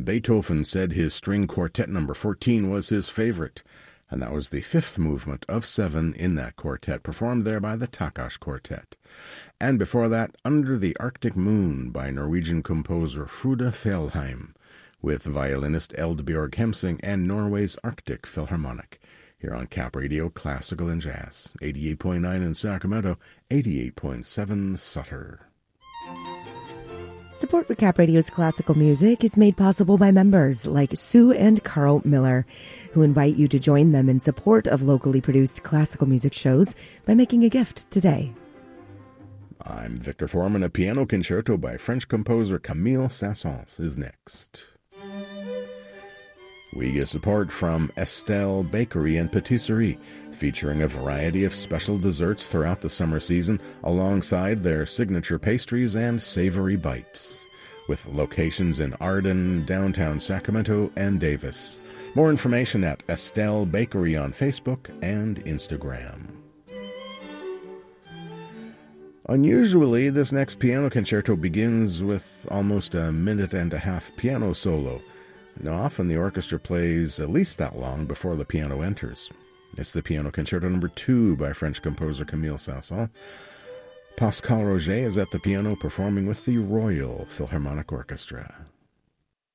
Beethoven said his String Quartet No. 14 was his favorite, and that was the fifth movement of 7 in that quartet, performed there by the Takas Quartet. And before that, Under the Arctic Moon by Norwegian composer Frode Fjellheim, with violinist Eldbjørg Hemsing and Norway's Arctic Philharmonic, here on Cap Radio Classical and Jazz, 88.9 in Sacramento, 88.7 Sutter. Support for Cap Radio's classical music is made possible by members like Sue and Carl Miller, who invite you to join them in support of locally produced classical music shows by making a gift today. I'm Victor Foreman. A piano concerto by French composer Camille Saint-Saëns is next. We get support from Estelle Bakery and Patisserie, featuring a variety of special desserts throughout the summer season, alongside their signature pastries and savory bites, with locations in Arden, downtown Sacramento, and Davis. More information at Estelle Bakery on Facebook and Instagram. Unusually, this next piano concerto begins with almost a minute-and-a-half piano solo. Now, often the orchestra plays at least that long before the piano enters. It's the Piano Concerto No. 2 by French composer Camille Saint-Saëns. Pascal Roger is at the piano performing with the Royal Philharmonic Orchestra.